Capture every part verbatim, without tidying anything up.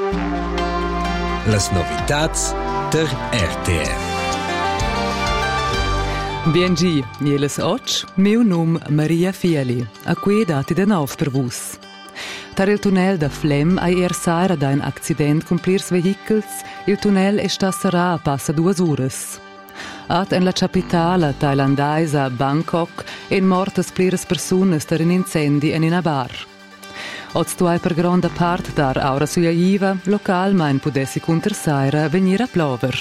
Las novitats der R T R. Biengi, mieles och, meu num Maria Fieli, a cui dati de nov per vus. Tar il tunnel da Flem ai er saira da un accident con plirs vehicles, il tunnel è sta sarà passa duas ures. At en la capitala thailandaisa Bangkok en mortas pliras persunas dar in incendi en in a bar. Oz tu hai per gronda part dar aura sulla iva, local main pudessi cunter saira venir a plover.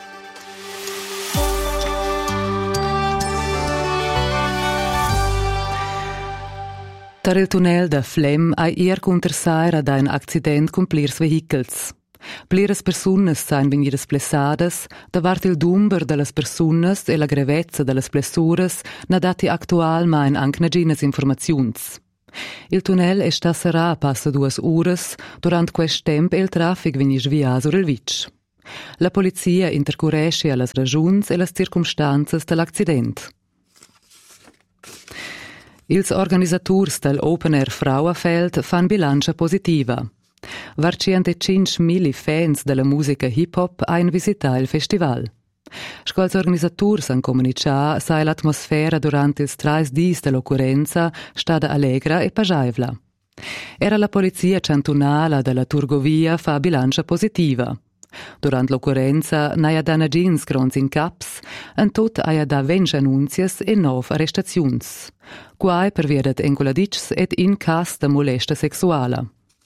Tar il tunnel da Flem ai er cunter saira da un accident con plirs vehicles. Pliras persunas sain venidas blessadas, davart il dumber dallas persunas e la grevezza dallas blessuras na dati actualmein anche naginas informaziuns. Il tunnel è sta sarà passa duas uras, durant quest temp il traffic veni svia sur il vitg. La polizia intercuresce allas ragiuns e las circumstanzas dell'accident. Ils organisaturs del Open Air Frauenfeld fan bilancia positiva. Varcientecinc mili fans della musica hip-hop han visitato il festival. Scols organisaturs han comunicato sai l'atmosfera durante ils trais dis dell'occurrenza stada allegra e pajaivla. Era la polizia cantonala della Turgovia fa bilancia positiva. Durant l'occurrenza n'aia da nagins grons in caps, en tot aia da vench annunzias e nov arrestaziuns. Quai per via dat encoladics et in cas da molesta sexuala.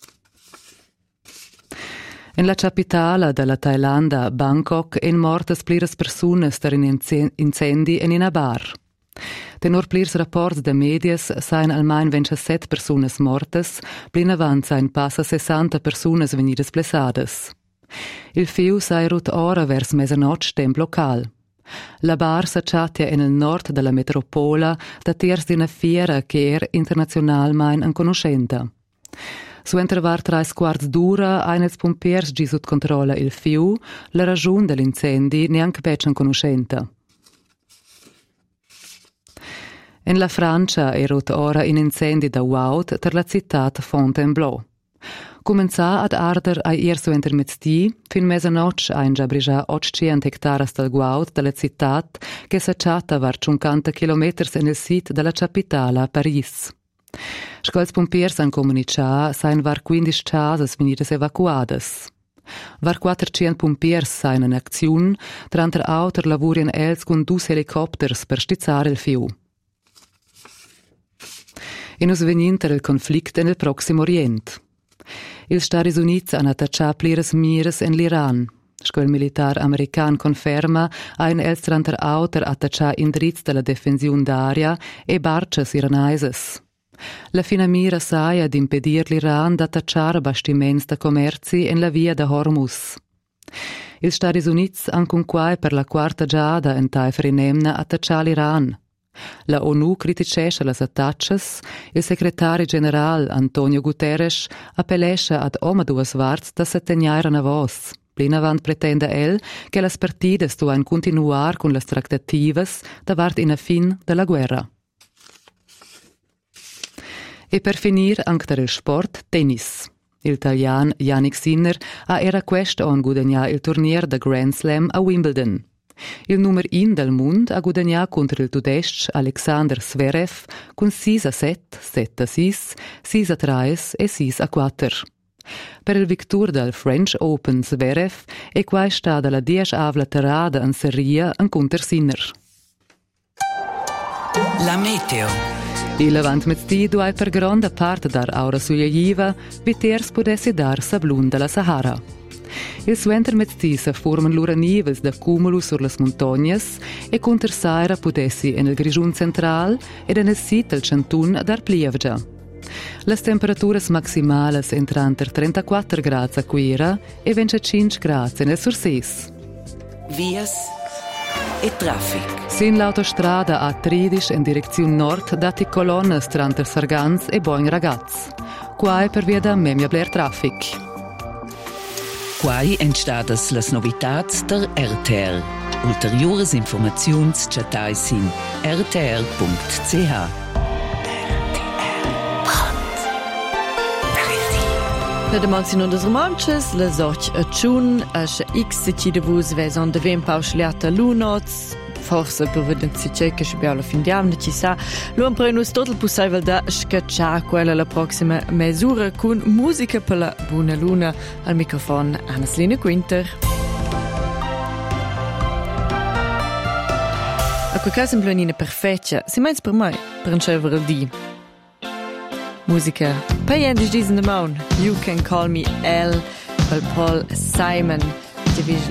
En la capitala della Thailanda, Bangkok, en mortas pliras persunas dar in incendi en in a bar. Tenor plirs rapports de medias sain almain ventisette persunas mortas, plin avant sain passa sessanta persunas venidas blessadas. Il fiu sai rut ora vers mesanotg temp local. La bar s'acciatia en il nord della metropola da tiers d'ina fiera che er internazionalmein en conoscenta. Suenter var trais quarts d'ura ein els pompiers gi sut controlla il fiu, la ragiun dell'incendi neanche becen conoscenta. En la Francia erut ora in incendi da Wout ter la città Fontainebleau. Comenza ad arder ai er suenter mezzdi, fin mesanotg ein già brigia ottocento hectaras del Wout della città che s'acciata var cinquanta chilometers en il sit della capitala Paris. Scols pompiers han comunicato sain var quindici casas venidas evacuadas. Var quattrocento pompiers sain in acziun, tranter auter lavurien els con dus helicopters per stizzare il fiu. E nus veninter il conflict en il Proximo Orient. Ils Stati Units han attacciato pliras miras en l'Iran. Scoil militar american conferma ein els tranter auter attaccià indrizz della defensiun d'aria e barcias iranaises. La fina mira saia ad impedir l'Iran d'attacciare bastiments da commerci en la via da Hormuz. Ils Stati Units han cunquai per la quarta giada en taifer inemna attaccià l'Iran. La ONU criticesce las attacces, il secretari general Antonio Guterres appellesce ad oma duas varts da settegnaire a vos. Plin avant pretende el che las partidas duan continuar con las tractativas davart ina fin della guerra. E per finir anche per il sport, tennis. Il italian Jannik Sinner ha era questo on guadagna il turnier da Grand Slam a Wimbledon. Il numero uno del mondo ha guadagnato contro il tudesc Alexander Zverev con sei a sette, sette a sei, sei a tre e sei a quattro. Per il victor del French Open Zverev è qua stata la dieci-avla terrada in serie in contro Sinner. La meteo. Il avant mezzdi du hai per gronda parte dar aura sulla iva, viters podessi dar sablun della Sahara. Il suenter mezzdi se forman lura nivels da cumulus sur las montagnas e conter saira podessi en il grigiun central ed en il sit del cantun dar plievgia. Las temperaturas maximales entran ter trentaquattro gradi a Quira e venticinque gradi nel Sursis. Vias e traffic. Sin l'autostrada A tredici in direzione nord dati colonnes tra Sargans e Boing Ragaz. Quai per via da Memia-Blair Traffic. Quai entstadas las novitats der R T R. Ulteriores informaziuns chatais in r t r punct c h. La demanzione des romances, la sorge a tschun, a sche x se ci de vus veson de vem pausliata lunots, forse per vedere se c'è che abbiamo la fin di anno, ci sa, lo imprenus tutto il possibile da scacciare quella la prossima misura con musica per la buona luna. Al microfono Anna-Selina Quinter. A quel caso in planina perfetta, si meins per me, per un cervere il di. Musica. Poi endisch diesen de maun. You Can Call Me L, per Paul Simon. Die